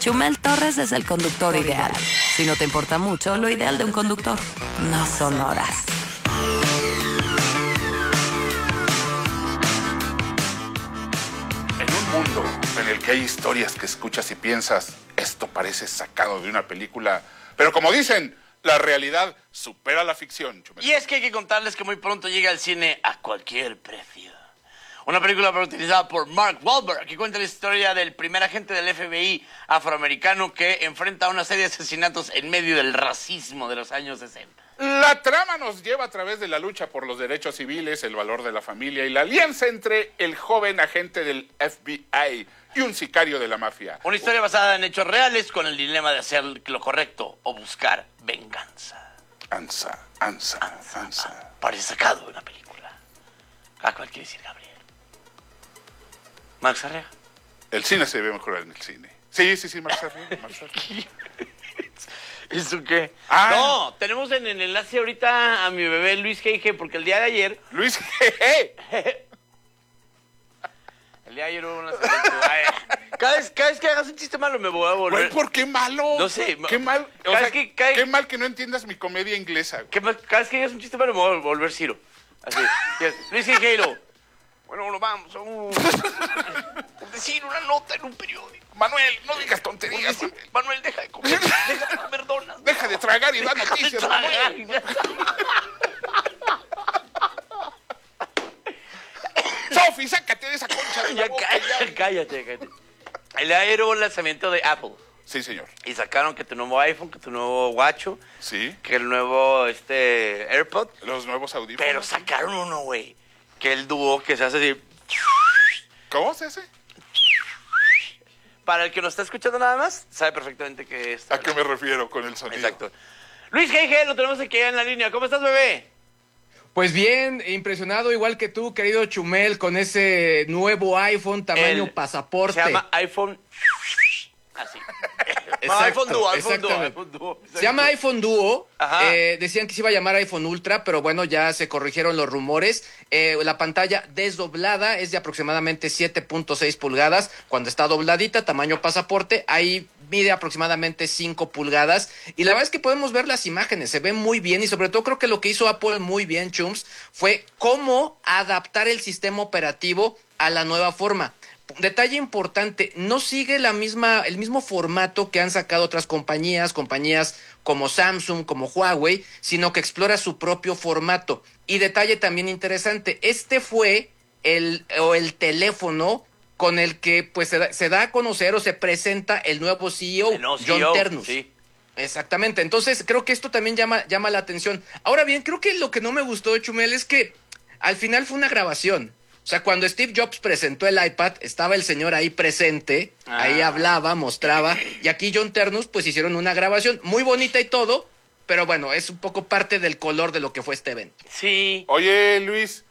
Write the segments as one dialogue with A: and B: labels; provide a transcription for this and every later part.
A: Chumel Torres es el conductor ideal. Si no te importa mucho, lo ideal de un conductor no son horas.
B: En un mundo en el que hay historias que escuchas y piensas, esto parece sacado de una película, pero como dicen, la realidad supera la ficción.
C: Y es que hay que contarles que muy pronto llega al cine A Cualquier Precio. Una película protagonizada por Mark Wahlberg, que cuenta la historia del primer agente del FBI afroamericano que enfrenta una serie de asesinatos en medio del racismo de los años 60.
B: La trama nos lleva a través de la lucha por los derechos civiles, el valor de la familia y la alianza entre el joven agente del FBI y un sicario de la mafia.
C: Una historia basada en hechos reales con el dilema de hacer lo correcto o buscar venganza.
B: Ansa.
C: Parece sacado de una película. ¿A cuál quiere decir Gabriel? Max Arrea.
B: El cine se debe mejorar en el cine. Sí, Marx Arrea.
C: ¿Eso qué?
B: Ah.
C: No, tenemos en el enlace ahorita a mi bebé Luis G.G. porque el día de ayer...
B: Luis G.G.
C: El día de ayer hubo una... Cada vez que hagas un chiste malo me voy a volver...
B: Güey, ¿por qué malo?
C: No sé.
B: Qué mal.
C: Cada vez que-
B: Qué mal que no entiendas mi comedia inglesa.
C: Cada vez que digas un chiste malo me voy a volver Ciro. Así. Luis G.G. Bueno, lo vamos. Por decir una nota en un periódico.
B: Manuel, no digas tonterías.
C: Manuel, deja de comer. Deja de comer donas.
B: Deja de tragar y da noticias, Manuel. Sofi, sácate de esa concha de la
C: Ya
B: boca.
C: cállate. El día de ayer hubo el lanzamiento de Apple.
B: Sí, señor.
C: Y sacaron que tu nuevo iPhone, que tu nuevo Guacho,
B: Sí.
C: que el nuevo AirPod.
B: Los nuevos audífonos.
C: Pero sacaron uno, güey. Que el dúo que se hace así.
B: ¿Cómo se hace?
C: Para el que nos está escuchando nada más, sabe perfectamente que es.
B: ¿A qué me refiero con el sonido?
C: Exacto. Luis G.G. lo tenemos aquí en la línea. ¿Cómo estás, bebé?
D: Pues bien, impresionado igual que tú, querido Chumel, con ese nuevo iPhone tamaño pasaporte.
C: Se llama iPhone. Así.
D: Exacto,
C: iPhone
D: exactamente.
C: Duo.
D: Se llama iPhone Duo.
C: Ajá.
D: Decían que se iba a llamar iPhone Ultra, pero bueno, ya se corrigieron los rumores. La pantalla desdoblada es de aproximadamente 7.6 pulgadas. Cuando está dobladita, tamaño pasaporte, ahí mide aproximadamente 5 pulgadas. Y la verdad es que podemos ver las imágenes, se ve muy bien. Y sobre todo creo que lo que hizo Apple muy bien, Chums, fue cómo adaptar el sistema operativo a la nueva forma. Detalle importante, no sigue el mismo formato que han sacado otras compañías como Samsung, como Huawei, sino que explora su propio formato. Y detalle también interesante, este fue el teléfono con el que pues se da a conocer o se presenta el nuevo CEO, John Ternus.
C: Sí.
D: Exactamente, entonces creo que esto también llama la atención. Ahora bien, creo que lo que no me gustó de Chumel es que al final fue una grabación. O sea, cuando Steve Jobs presentó el iPad, estaba el señor ahí presente, ahí hablaba, mostraba, y aquí John Ternus pues hicieron una grabación muy bonita y todo, pero bueno, es un poco parte del color de lo que fue este evento.
C: Sí.
B: Oye, Luis,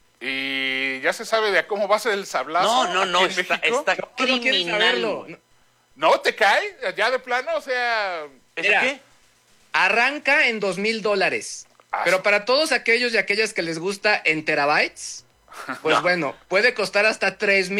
B: ¿y ya se sabe de cómo va a ser el sablazo?
C: No,
B: aquí en México?
C: está
D: No quieres
C: criminal.
D: saberlo.
B: ¿No te cae? ¿Ya de plano? O sea...
C: ¿Eso
D: Mira,
C: qué?
D: Arranca en $2,000, pero para todos aquellos y aquellas que les gusta en terabytes, pues bueno, puede costar hasta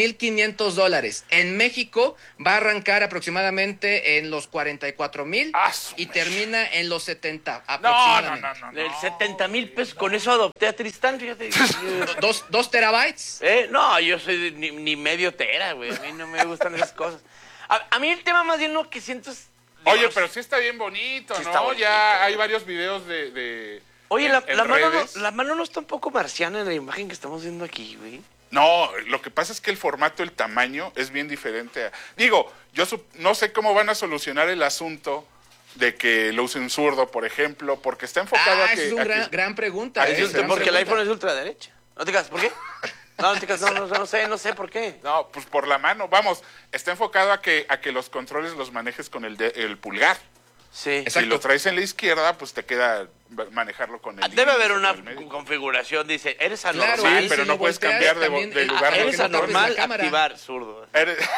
D: $3,500. En México va a arrancar aproximadamente en los 44,000 y termina en los 70 aproximadamente.
B: No.
C: El 70,000 pesos, con eso adopté a Tristán, fíjate.
D: ¿Dos terabytes?
C: No, yo soy ni medio tera, güey. A mí no me gustan esas cosas. A mí el tema más bien lo que siento es...
B: Oye, pero sí está bien bonito,
C: Sí
B: ¿no?
C: está bonito,
B: Ya
C: güey.
B: hay varios videos de
C: Oye,
B: en redes.
C: la mano no está un poco marciana en la imagen que estamos viendo aquí, güey.
B: No, lo que pasa es que el formato, el tamaño es bien diferente. Digo, no sé cómo van a solucionar el asunto de que lo usen zurdo, por ejemplo, porque está enfocado a
D: Esa
B: que...
D: es una gran pregunta.
C: Porque el
D: Gran
C: iPhone es ultraderecha. ¿No te casas? ¿Por qué? No te casas, no sé por qué.
B: No, pues por la mano, vamos, está enfocado a que los controles los manejes con el pulgar.
C: Sí.
D: Exacto.
B: Si lo traes en la izquierda, pues te queda manejarlo con el
C: Debe haber
B: índice,
C: una
B: con el medio.
C: configuración, dice, eres
D: Claro,
C: anormal.
B: Sí, pero
D: si
B: no
D: lo
B: puedes
D: volteas,
B: cambiar de
D: también,
B: lugar.
C: Eres
D: que no tapes
C: anormal,
D: la cámara.
C: activar zurdo.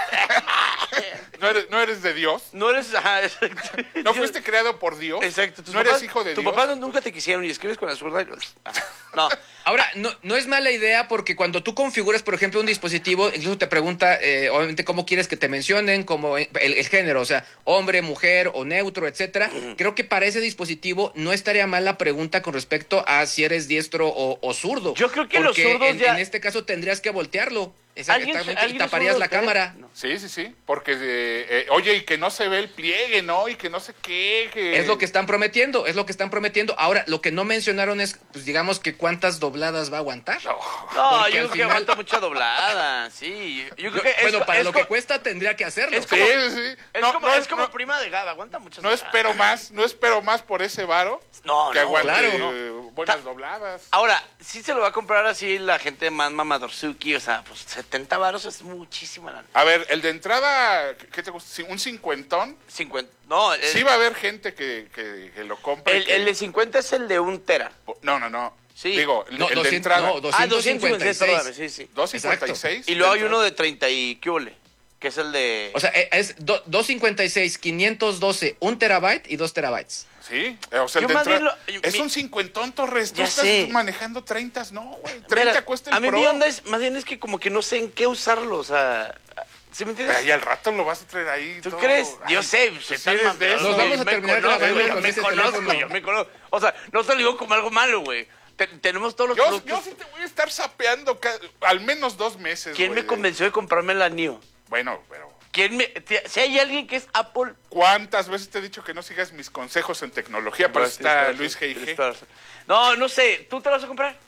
B: No eres de Dios.
C: No eres...
B: No fuiste creado por Dios.
C: Exacto.
B: No eres hijo de
C: tu
B: Dios.
C: papá nunca te quisieron y escribes con la zurda. No.
D: Ahora, no es mala idea porque cuando tú configuras, por ejemplo, un dispositivo, incluso te pregunta, obviamente, cómo quieres que te mencionen, como el género, o sea, hombre, mujer o neutro, etcétera. Creo que para ese dispositivo no estaría mal la pregunta con respecto a si eres diestro o zurdo.
C: Yo creo que
D: porque
C: los zurdos
D: en
C: ya...
D: este caso tendrías que voltearlo.
C: ¿Alguien
D: Y taparías
C: zurdo
D: la
C: ustedes?
D: cámara.
C: No.
B: Sí, porque, oye, y que no se ve el pliegue, ¿no? Y que no sé qué.
D: Es lo que están prometiendo. Ahora, lo que no mencionaron es, pues digamos que cuántas dobladas va a aguantar.
C: No,
D: Porque
C: yo
D: al
C: creo que
D: final-
C: aguanta mucha doblada, sí. Yo creo que
D: Bueno, para lo que
C: co-
D: cuesta tendría que hacerlo.
C: es
B: Sí,
C: como-
B: sí.
C: es como prima de Gaba, aguanta muchas
B: No espero más por ese varo
C: No,
B: que
C: no,
B: aguante
D: claro.
B: buenas dobladas.
C: Ahora, sí se lo va a comprar así la gente más mamadorzuki, o sea, pues 70 varos es muchísima lana.
B: A ver, el de entrada, ¿qué te gusta? ¿Un cincuentón?
C: 50, no,
B: Sí va a haber gente que lo compre.
C: el de 50 es el de 1 tera.
B: No.
C: Sí.
B: Digo, el,
D: No,
B: el
D: 200,
B: de entrada.
D: no, 256.
C: perdóname, sí, sí.
B: 256.
C: Y luego hay uno de 30 y qué huele, que es el de...
D: O sea, es 256, 512, 1 terabyte y 2 terabytes.
B: Sí, o sea, el
C: Yo
B: de
C: más bien
B: entrada.
C: lo-
B: Es
C: mi-
B: un cincuentón, Torres. Tú
C: Ya
B: estás
C: sé.
B: manejando 30, no, güey. 30
C: Mira,
B: cuesta el
C: a mí
B: Pro.
C: mi onda es, más bien es que como que no sé en qué usarlo, o sea... ¿Sí me entiendes?
B: Ahí al rato lo vas a traer ahí.
C: ¿Tú
B: todo.
C: crees? Yo
B: Ay,
C: sé,
B: pues
C: se
B: sí eres de esos.
D: Nos vamos a terminar grabando con ese teléfono.
C: Yo me conozco. O sea, no te lo digo como algo malo, güey. Tenemos todos los
B: Yo
C: productos.
B: sí te voy a estar sapeando al menos 2 meses.
C: ¿Quién
B: güey.
C: me convenció de comprarme la NIO?
B: Bueno, pero
C: Si hay alguien que es Apple...
B: ¿cuántas veces te he dicho que no sigas mis consejos en tecnología? Para eso está Luis G.I.G.
C: No sé. ¿Tú te la vas a comprar?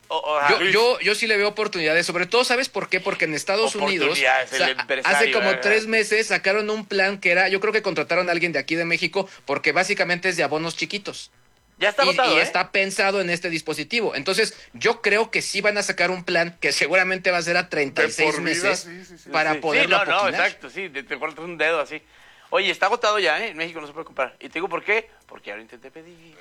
D: Yo sí le veo oportunidades, sobre todo, ¿sabes por qué? Porque en Estados Unidos,
C: Oportunidades, el empresario,
D: hace como
C: ¿verdad?
D: 3 meses sacaron un plan que era, yo creo que contrataron a alguien de aquí de México, porque básicamente es de abonos chiquitos.
C: Ya está agotado,
D: y
C: ¿eh?
D: está pensado en este dispositivo. Entonces, yo creo que sí van a sacar un plan que seguramente va a ser a 36
B: De por vida,
D: meses
B: sí.
D: para
C: Sí,
D: poderlo
C: no,
D: apoquinar.
C: exacto, sí, te cortas un dedo así. Oye, está agotado ya, ¿eh? En México no se puede comprar. Y te digo por qué, porque ahora intenté pedir.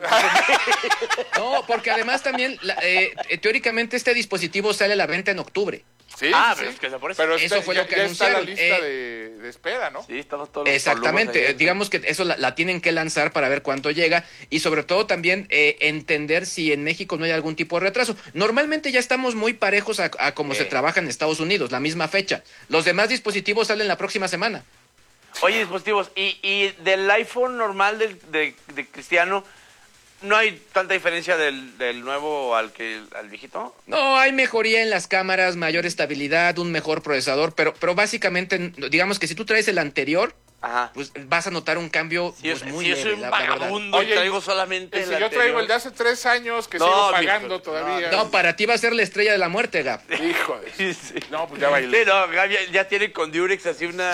D: No, porque además también, teóricamente, este dispositivo sale a la venta en octubre.
B: Sí,
C: pero
B: sí.
C: es que por eso.
B: Pero
D: Eso fue lo que
B: ya está la
D: anunciaron.
B: lista de espera, ¿no?
C: Sí, estamos todos los
D: Exactamente,
C: palumos ahí.
D: digamos que eso la tienen que lanzar para ver cuánto llega y sobre todo también entender si en México no hay algún tipo de retraso. Normalmente ya estamos muy parejos a cómo se trabaja en Estados Unidos, la misma fecha. Los demás dispositivos salen la próxima semana.
C: Oye, dispositivos, y del iPhone normal de Cristiano, ¿no hay tanta diferencia del nuevo al viejito?
D: No, hay mejoría en las cámaras, mayor estabilidad, un mejor procesador, pero básicamente, digamos que si tú traes el anterior,
C: Ajá.
D: pues vas a notar un cambio
C: Si
D: pues, muy
C: yo
D: leve,
C: soy un
D: la verdad.
C: vagabundo
B: Oye,
C: y traigo solamente
B: Si
C: el
B: yo traigo
C: anterior.
B: el de hace 3 años que
C: No,
B: sigo
C: mijo,
B: pagando todavía.
D: No, para ti va a ser la estrella de la muerte, Gab.
B: Hijo de...
C: Sí, sí.
B: No, pues ya bailé.
C: Sí, no, Gaby ya tiene con Durex así una...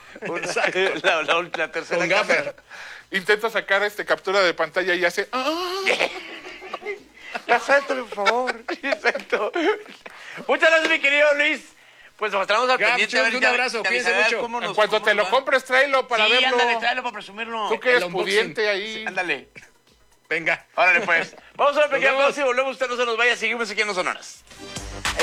C: la tercera
D: Con
C: cámara.
D: gaffer.
B: Intenta sacar captura de pantalla y hace...
C: Ya suéltame, por favor. Exacto. Muchas gracias, mi querido Luis. Pues nos mostramos al
D: Gab,
C: pendiente. a ver,
D: un
C: ya-
D: abrazo,
C: te
D: cuídense
C: avisaré
D: mucho.
C: cómo
B: En
C: nos-
B: cuanto
C: cómo
B: te
C: nos
B: lo
C: va.
B: compres, tráelo para
C: sí,
B: verlo.
C: ándale, tráelo para presumirlo.
B: Tú que eres
D: El unboxing.
B: pudiente ahí.
C: Ándale.
D: Venga.
C: Órale, pues. Vamos a una pequeña
D: vemos.
C: pausa y volvemos. Usted no se nos vaya. Seguimos aquí en Los Sonoras.